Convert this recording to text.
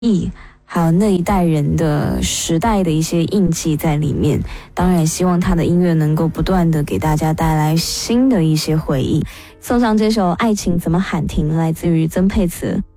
还有那一代人的时代的一些印记在里面。当然希望他的音乐能够不断的给大家带来新的一些回忆。送上这首《爱情怎么喊停》，来自于曾沛慈。